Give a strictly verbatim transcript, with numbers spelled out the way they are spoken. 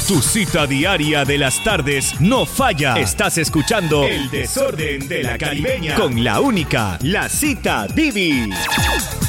Tu cita diaria de las tardes no falla. Estás escuchando El Desorden de la Caribeña con la única, la Cita Divi.